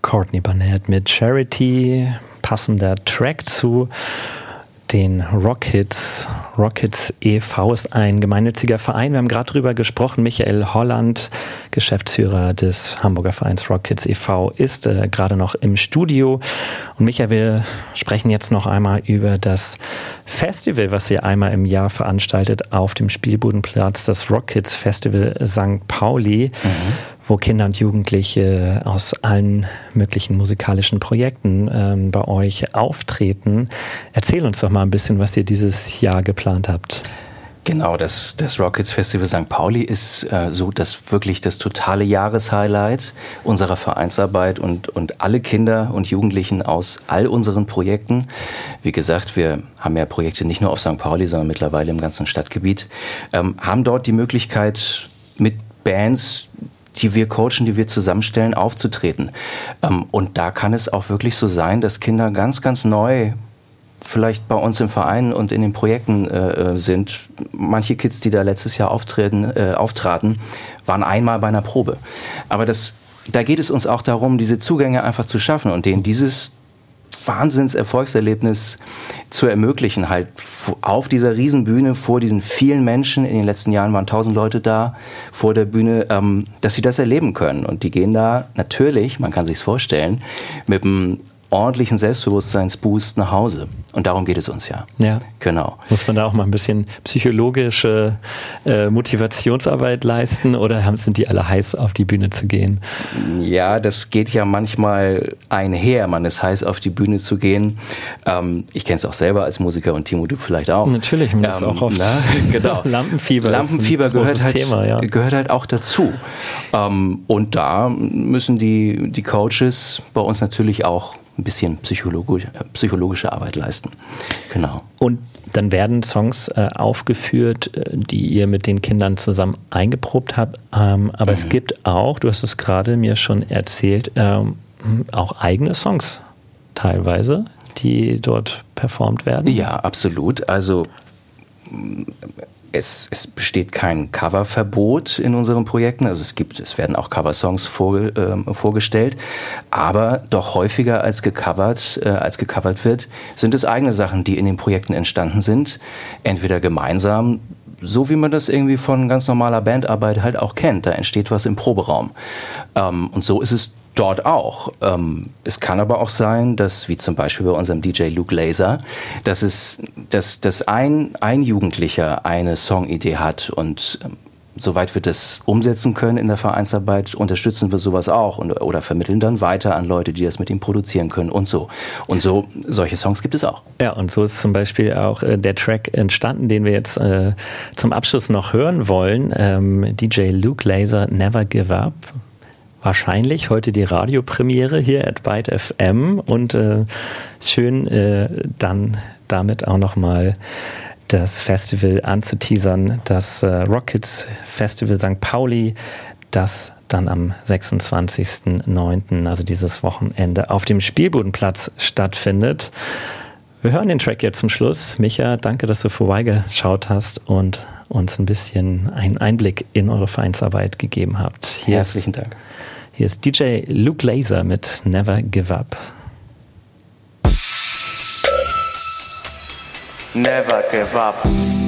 Courtney Barnett mit Charity, passender Track zu den Rockets. Rockets e.V. ist ein gemeinnütziger Verein. Wir haben gerade drüber gesprochen. Michael Holland, Geschäftsführer des Hamburger Vereins Rockets e.V., ist gerade noch im Studio. Und Michael, wir sprechen jetzt noch einmal über das Festival, was ihr einmal im Jahr veranstaltet auf dem Spielbodenplatz, das Rockets Festival St. Pauli, wo Kinder und Jugendliche aus allen möglichen musikalischen Projekten bei euch auftreten. Erzähl uns doch mal ein bisschen, was ihr dieses Jahr geplant habt. Genau, das Rockets Festival St. Pauli ist so wirklich das totale Jahreshighlight unserer Vereinsarbeit und alle Kinder und Jugendlichen aus all unseren Projekten. Wie gesagt, wir haben ja Projekte nicht nur auf St. Pauli, sondern mittlerweile im ganzen Stadtgebiet, haben dort die Möglichkeit, mit Bands, die wir coachen, die wir zusammenstellen, aufzutreten. Und da kann es auch wirklich so sein, dass Kinder ganz, ganz neu vielleicht bei uns im Verein und in den Projekten sind. Manche Kids, die da letztes Jahr auftraten, waren einmal bei einer Probe. Aber da geht es uns auch darum, diese Zugänge einfach zu schaffen und denen dieses Wahnsinns-Erfolgserlebnis zu ermöglichen, halt auf dieser Riesenbühne vor diesen vielen Menschen. In den letzten Jahren waren 1000 Leute da vor der Bühne, dass sie das erleben können. Und die gehen da natürlich, man kann sich's vorstellen, mit einem ordentlichen Selbstbewusstseinsboost nach Hause. Und darum geht es uns ja. Ja. Genau. Muss man da auch mal ein bisschen psychologische Motivationsarbeit leisten oder sind die alle heiß, auf die Bühne zu gehen? Ja, das geht ja manchmal einher. Man ist heiß, auf die Bühne zu gehen. Ich kenne es auch selber als Musiker und Timo, du vielleicht auch. Natürlich, man ist auch oft genau. Lampenfieber gehört halt auch dazu. Und da müssen die Coaches bei uns natürlich auch ein bisschen psychologische Arbeit leisten. Genau. Und dann werden Songs aufgeführt, die ihr mit den Kindern zusammen eingeprobt habt. Aber es gibt auch, du hast es gerade mir schon erzählt, auch eigene Songs teilweise, die dort performt werden. Ja, absolut. Also es besteht kein Coververbot in unseren Projekten, also es werden auch Coversongs vorgestellt, aber doch häufiger als gecovert wird, sind es eigene Sachen, die in den Projekten entstanden sind, entweder gemeinsam, so wie man das irgendwie von ganz normaler Bandarbeit halt auch kennt, da entsteht was im Proberaum. Und so ist es dort auch. Es kann aber auch sein, dass, wie zum Beispiel bei unserem DJ Luke Laser, dass ein Jugendlicher eine Songidee hat und soweit wir das umsetzen können in der Vereinsarbeit, unterstützen wir sowas auch oder vermitteln dann weiter an Leute, die das mit ihm produzieren können und so. Und so, solche Songs gibt es auch. Ja, und so ist zum Beispiel auch der Track entstanden, den wir jetzt zum Abschluss noch hören wollen. DJ Luke Laser, Never Give Up. Wahrscheinlich heute die Radiopremiere hier at Byte FM und schön dann damit auch nochmal das Festival anzuteasern, das Rockets Festival St. Pauli, das dann am 26.09., also dieses Wochenende, auf dem Spielbodenplatz stattfindet. Wir hören den Track jetzt zum Schluss. Micha, danke, dass du vorbeigeschaut hast und uns ein bisschen einen Einblick in eure Vereinsarbeit gegeben habt. Herzlichen Dank. Hier ist DJ Luke Laser mit Never Give Up. Never give up.